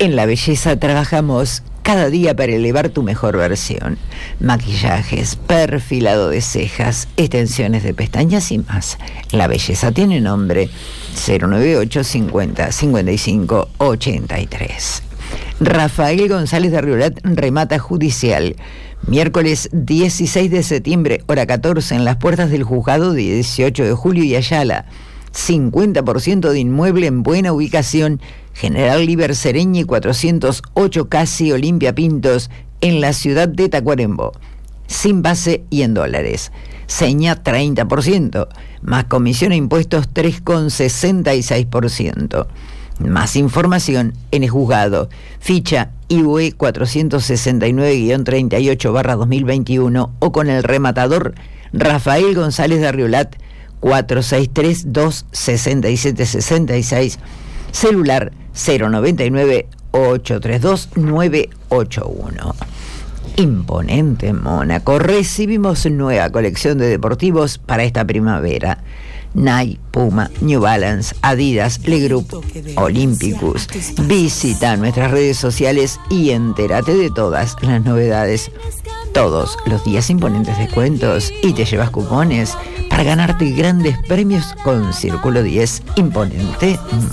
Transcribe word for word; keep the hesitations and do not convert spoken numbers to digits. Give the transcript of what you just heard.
En la belleza trabajamos cada día para elevar tu mejor versión. Maquillajes, perfilado de cejas, extensiones de pestañas y más. La belleza tiene nombre. cero nueve ocho cincuenta cincuenta y cinco ochenta y tres. Rafael González de Riolat remata judicial. Miércoles dieciséis de septiembre, hora catorce, en las puertas del juzgado de dieciocho de julio y Ayala. cincuenta por ciento de inmueble en buena ubicación, General Liber Sereñi cuatrocientos ocho Casi Olimpia Pintos, en la ciudad de Tacuarembó. Sin base y en dólares. Seña treinta por ciento, más comisión e impuestos tres coma sesenta y seis por ciento. Más información en el juzgado. Ficha I U E cuatrocientos sesenta y nueve guión treinta y ocho barra dos mil veintiuno o con el rematador Rafael González de Riolat cuatro seis tres dos seis siete seis seis, celular cero noventa y nueve ocho tres dos nueve ocho uno. Imponente Mónaco, recibimos nueva colección de deportivos para esta primavera. Nike, Puma, New Balance, Adidas, Le Group, Olympicus. Visita nuestras redes sociales y entérate de todas las novedades. Todos los días imponentes descuentos y te llevas cupones para ganarte grandes premios con Círculo diez Imponente